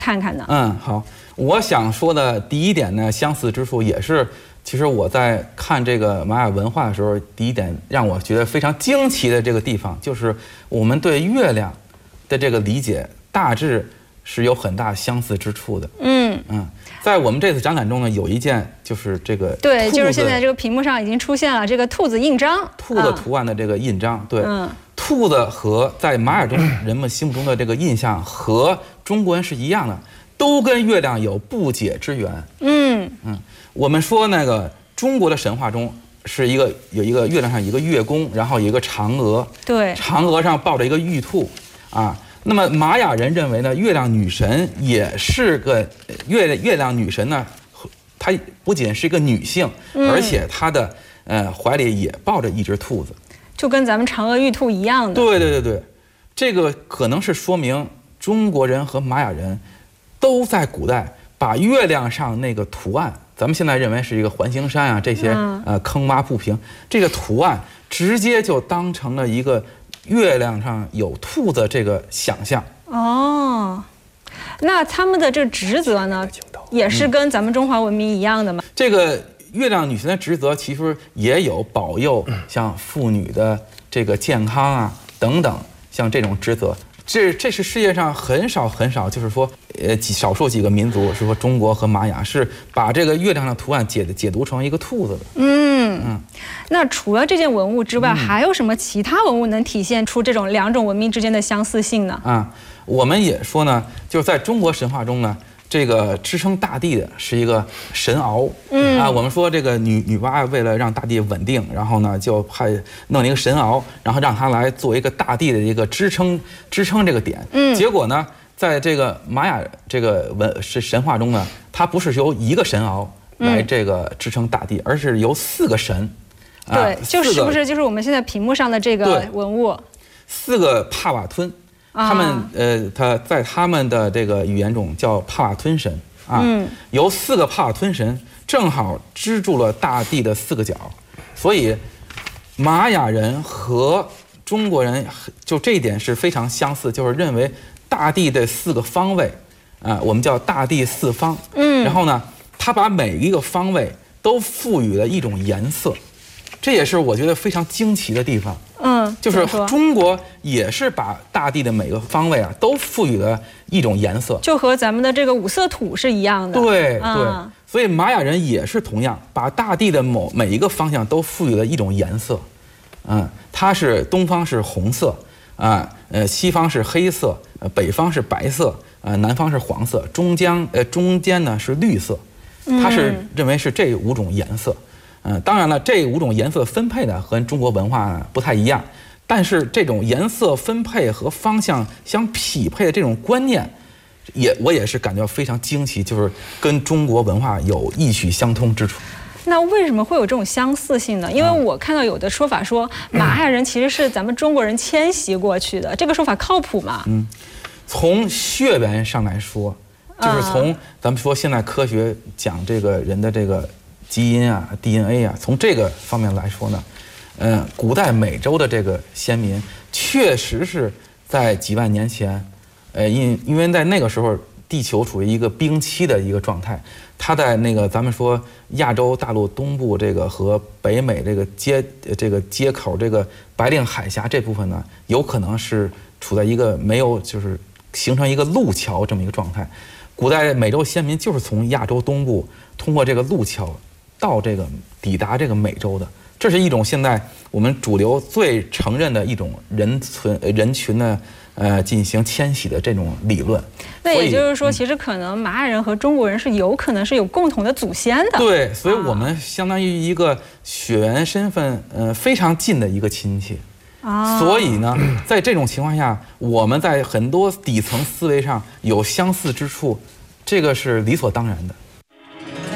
看看呢？ 好，我想说的第一点呢，相似之处也是，其实我在看这个玛雅文化的时候，第一点让我觉得非常惊奇的这个地方，就是我们对月亮的这个理解大致是有很大相似之处的。在我们这次展览中呢，有一件就是这个对，就是现在这个屏幕上已经出现了这个兔子印章， 兔子图案的这个印章。对，兔子和在玛雅中人们心目中的这个印象和中国人是一样的，都跟月亮有不解之缘。我们说那个中国的神话中是有一个月亮上一个月宫，然后有一个嫦娥，对，嫦娥上抱着一个玉兔啊。那么玛雅人认为呢，月亮女神也是个月亮女神呢，她不仅是一个女性，而且她的怀里也抱着一只兔子， 就跟咱们嫦娥玉兔一样的。 对，这个可能是说明中国人和玛雅人都在古代把月亮上那个图案，咱们现在认为是一个环形山啊，这些坑洼不平，这个图案直接就当成了一个月亮上有兔子这个想象。 那他们的这职责呢，也是跟咱们中华文明一样的吗？ 这个月亮女神的职责其实也有保佑像妇女的这个健康啊等等，像这种职责。这是世界上很少，就是说，少数几个民族是说中国和玛雅是把这个月亮的图案解读成一个兔子的。 那除了这件文物之外，还有什么其他文物能体现出这种两种文明之间的相似性呢？ 我们也说呢，就是在中国神话中呢，这个支撑大地的是一个神鳌。我们说这个女娲为了让大地稳定，然后呢就弄了一个神鳌，然后让它来做一个大地的一个支撑这个点。结果呢，在这个玛雅这个神话中呢，它不是由一个神鳌来这个支撑大地，而是由4个神。 对，就是不是就是我们现在屏幕上的这个文物 ？4个帕瓦吞，他们他在他们的这个语言中叫帕瓦吞神由4个帕瓦吞神正好支住了大地的4个角，所以玛雅人和中国人就这一点是非常相似，就是认为大地的4个方位我们叫大地4方。然后呢，他把每一个方位都赋予了一种颜色。这也是我觉得非常惊奇的地方。就是中国也是把大地的每个方位都赋予了一种颜色，就和咱们的这个5色土是一样的。 对，所以玛雅人也是同样把大地的每一个方向都赋予了一种颜色。它是东方是红色西方是黑色北方是白色南方是黄色，中间呢是绿色。它是认为是这5种颜色。当然了，这5种颜色分配呢和中国文化不太一样，但是这种颜色分配和方向相匹配的这种观念，我也是感觉非常惊奇，就是跟中国文化有异曲相通之处。 那为什么会有这种相似性呢？因为我看到有的说法说玛雅人其实是咱们中国人迁徙过去的，这个说法靠谱吗？ 从血缘上来说，就是从咱们说现在科学讲这个人的这个基因DNA 从这个方面来说呢，古代美洲的这个先民确实是在几万年前，因为在那个时候地球处于一个冰期的一个状态，它在那个咱们说亚洲大陆东部这个和北美这个接口这个白令海峡这部分呢，有可能是处在一个没有就是形成一个路桥这么一个状态。古代美洲先民就是从亚洲东部通过这个路桥到这个抵达这个美洲的，这是一种现在我们主流最承认的一种人群的进行迁徙的这种理论。 那也就是说，其实可能玛雅人和中国人是有可能是有共同的祖先的。 对，所以我们相当于一个血缘身份非常近的一个亲戚。所以呢，在这种情况下，我们在很多底层思维上有相似之处，这个是理所当然的。